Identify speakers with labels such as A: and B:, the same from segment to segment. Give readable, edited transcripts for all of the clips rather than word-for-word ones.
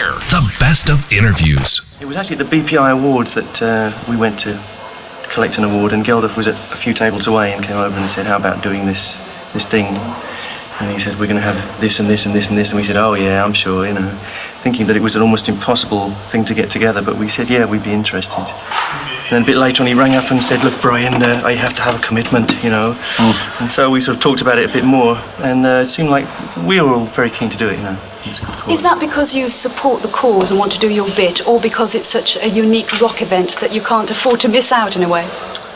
A: Air, the best of interviews.
B: It was actually the BPI Awards that we went to collect an award, and Geldof was a few tables away and came over and said, how about doing this thing? And he said, we're going to have this and this and this and this. And we said, oh yeah, I'm sure, thinking that it was an almost impossible thing to get together. But we said, yeah, we'd be interested. And then a bit later on, he rang up and said, look, Brian, I have to have a commitment, And so we sort of talked about it a bit more. And it seemed like we were all very keen to do it, It's a good cause.
C: Is that because you support the cause and want to do your bit, or because it's such a unique rock event that you can't afford to miss out in a way?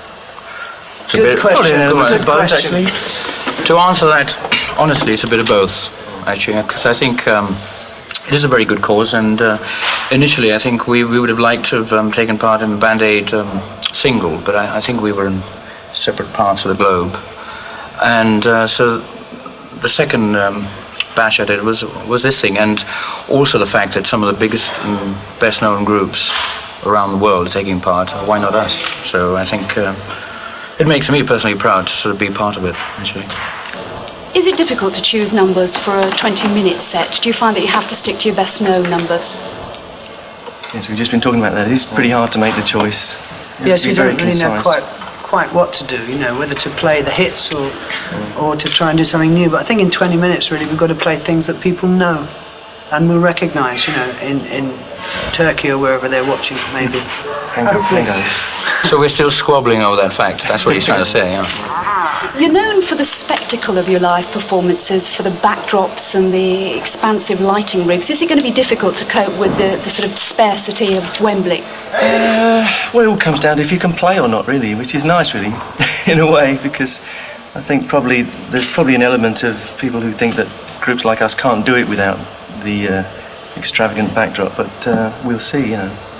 D: Good question.
B: Good both, actually.
D: To answer that, honestly, it's a bit of both, actually, because I think it is a very good cause, and initially I think we would have liked to have taken part in the Band Aid single, but I think we were in separate parts of the globe. And so the second bash I did was this thing, and also the fact that some of the biggest and best-known groups around the world are taking part. Why not us? So I think it makes me personally proud to sort of be part of it, actually.
C: Is it difficult to choose numbers for a 20-minute set? Do you find that you have to stick to your best-known numbers?
B: Yes, we've just been talking about that. It is pretty hard to make the choice.
E: Yes, we don't really know quite what to do, whether to play the hits or to try and do something new. But I think in 20 minutes, really, we've got to play things that people know and will recognise, in Turkey or wherever they're watching, maybe. Hopefully.
D: So we're still squabbling over that fact. That's what he's trying to say, yeah.
C: You're known for the spectacle of your live performances, for the backdrops and the expansive lighting rigs. Is it going to be difficult to cope with the sort of sparsity of Wembley?
B: Well, it all comes down to if you can play or not, really, which is nice, really, in a way, because I think there's probably an element of people who think that groups like us can't do it without the extravagant backdrop, but we'll see,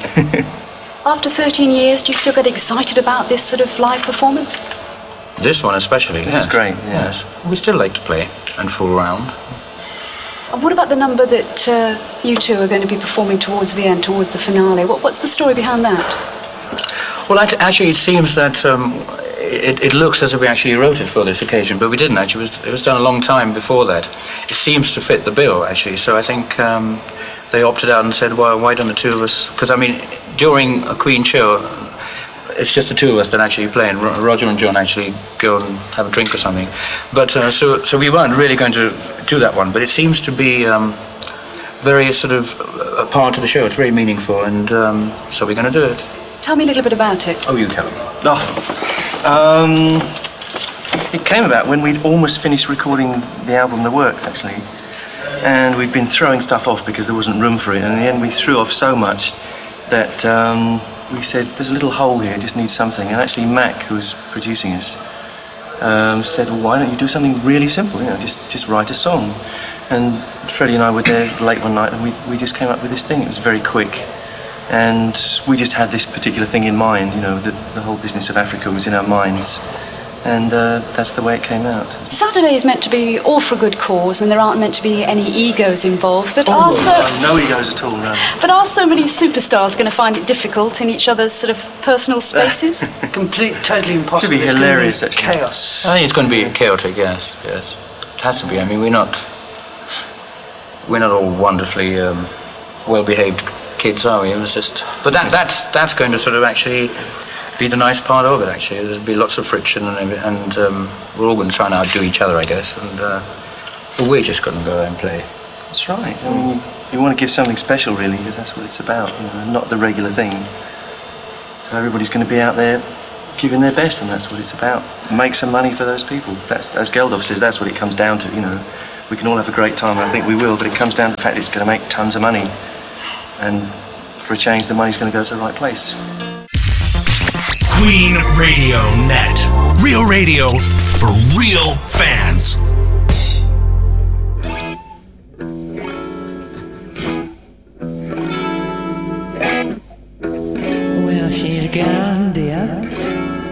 C: After 13 years, do you still get excited about this sort of live performance?
D: This one especially,
B: It's great, yeah.
D: Yes. We still like to play and fool around.
C: And what about the number that you two are going to be performing towards the end, towards the finale? What's the story behind that?
D: Well, actually, it seems that it looks as if we actually wrote it for this occasion, but we didn't actually. It was done a long time before that. It seems to fit the bill, actually, so I think they opted out and said, well, why don't the two of us... Because, during a Queen show, it's just the two of us that actually play, and Roger and John actually go and have a drink or something. But so we weren't really going to do that one, but it seems to be very sort of a part of the show. It's very meaningful, and so we're going to do it.
C: Tell me a little bit about it.
D: Oh, you tell them.
B: It came about when we'd almost finished recording the album The Works, actually. And we'd been throwing stuff off because there wasn't room for it. And in the end, we threw off so much that we said, there's a little hole here, it just needs something. And actually Mac, who was producing us, said, well, why don't you do something really simple, just write a song. And Freddie and I were there late one night, and we just came up with this thing. It was very quick. And we just had this particular thing in mind, the whole business of Africa was in our minds. And that's the way it came out.
C: Saturday is meant to be all for a good cause, and there aren't meant to be any egos involved, but
B: no egos at all, no.
C: But are so many superstars going to find it difficult in each other's sort of personal spaces?
E: Totally impossible.
B: It should be hilarious, actually.
E: Chaos.
D: I think it's going to be chaotic, yes. It has to be. We're not all wonderfully well-behaved kids, are we? It was just... But that's going to sort of actually... be the nice part of it, actually. There'll be lots of friction, and we're all going to try and outdo each other, I guess. And but we're just going to go and play.
B: That's right. You want to give something special, really, because that's what it's about, not the regular thing. So everybody's going to be out there giving their best, and that's what it's about. Make some money for those people. That's, as Geldof says, that's what it comes down to. We can all have a great time, and I think we will, but it comes down to the fact it's going to make tons of money, and for a change, the money's going to go to the right place.
A: Queen Radio Net. Real radio for real fans.